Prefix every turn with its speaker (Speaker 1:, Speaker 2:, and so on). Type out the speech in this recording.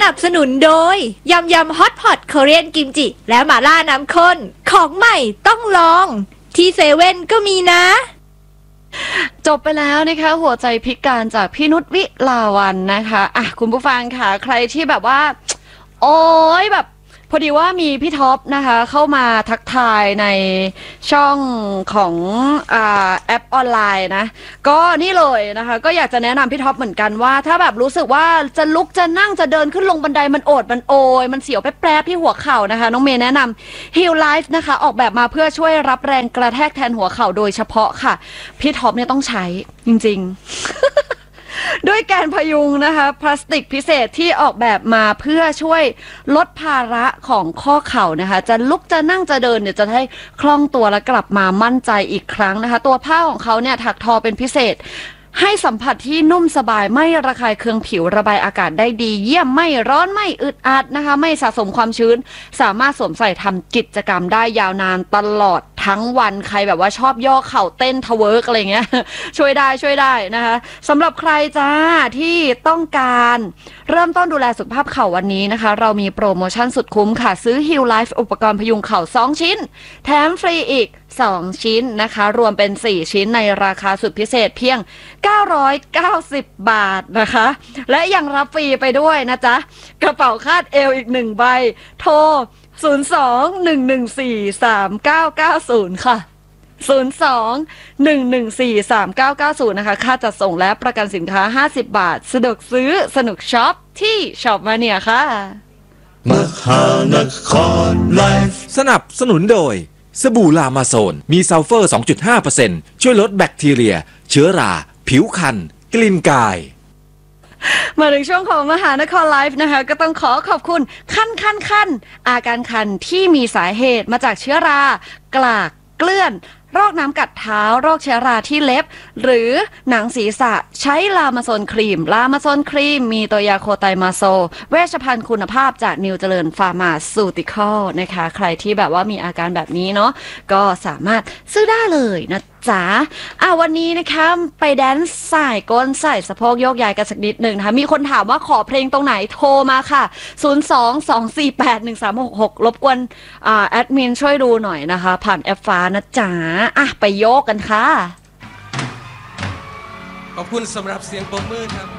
Speaker 1: นับสนุนโดยยำยำฮอตพอตเกาหลีกิมจิและหม่าล่าน้ำข้นของใหม่ต้องลองที่เซเว่นก็มีนะ
Speaker 2: จบไปแล้วนะคะหัวใจพิการจากพี่นุชวิลาวันนะคะคุณผู้ฟังค่ะใครที่แบบว่าโอ้ยแบบพอดีว่ามีพี่ท็อปนะคะเข้ามาทักทายในช่องของแอปออนไลน์นะก็นี่เลยนะคะก็อยากจะแนะนำพี่ท็อปเหมือนกันว่าถ้าแบบรู้สึกว่าจะลุกจะนั่งจะเดินขึ้นลงบันไดมันโอดมันโอยมันเสียวแป๊บๆที่หัวเข่านะคะน้องเมย์แนะนำ Heal Life นะคะออกแบบมาเพื่อช่วยรับแรงกระแทกแทนหัวเข่าโดยเฉพาะค่ะพี่ท็อปเนี่ยต้องใช้จริงๆด้วยแกนพยุงนะคะพลาสติกพิเศษที่ออกแบบมาเพื่อช่วยลดภาระของข้อเข่านะคะจะลุกจะนั่งจะเดินเนี่ยจะให้คล่องตัวและกลับมามั่นใจอีกครั้งนะคะตัวผ้าของเขาเนี่ยถักทอเป็นพิเศษให้สัมผัสที่นุ่มสบายไม่ระคายเคืองผิวระบายอากาศได้ดีเยี่ยมไม่ร้อนไม่อึดอัดนะคะไม่สะสมความชื้นสามารถสวมใส่ทำกิจกรรมได้ยาวนานตลอดทั้งวันใครแบบว่าชอบย่อเข่าเต้นทะเวิร์กอะไรเงี้ยช่วยได้นะคะสำหรับใครจ้าที่ต้องการเริ่มต้นดูแลสุขภาพเข่าวันนี้นะคะเรามีโปรโมชั่นสุดคุ้มค่ะซื้อ Heal Life อุปกรณ์พยุงเข่า2ชิ้นแถมฟรีอีก2ชิ้นนะคะรวมเป็น4ชิ้นในราคาสุดพิเศษเพียง990 บาทนะคะและยังรับฟรีไปด้วยนะจ๊ะกระเป๋าคาดเอวอีก1ใบโทร02-114-3990 ค่ะ02-114-3990 นะคะค่าจัดส่งและประกันสินค้า50 บาทสะดวกซื้อสนุกช็อปที่ช็อปมาเนียค่ะ
Speaker 3: มหานครไลฟ์สนับสนุนโดยสบู่ลามาโซนมีซัลเฟอร์ 2.5% ช่วยลดแบคทีเรียเชื้อราผิวคันกลิ่นกาย
Speaker 2: มาถึงช่วงของมหานครไลฟ์นะคะก็ต้องขอบคุณคันอาการคันที่มีสาเหตุมาจากเชื้อรากลากเกลื่อนโรคน้ำกัดเท้าโรคเชื้อราที่เล็บหรือหนังศีรษะใช้ลามาโซนครีมมีตัวยาโคไตมาโซเวชภัณฑ์คุณภาพจากนิวเจริญฟาร์มาซูติคอลนะคะใครที่แบบว่ามีอาการแบบนี้เนาะก็สามารถซื้อได้เลยนะจ๊ะวันนี้นะคะไปแดนซ์ใส่ก้นใส่สะโพกโยกย้ายกันสักนิดหนึ่งนะคะมีคนถามว่าขอเพลงตรงไหนโทรมาค่ะ02-248-1366รบกวนแอดมินช่วยดูหน่อยนะคะผ่านแอปฟ้านะจ๊ะไปโยกกันค่ะ
Speaker 4: ขอบคุณสำหรับเสียงปรบมือครับ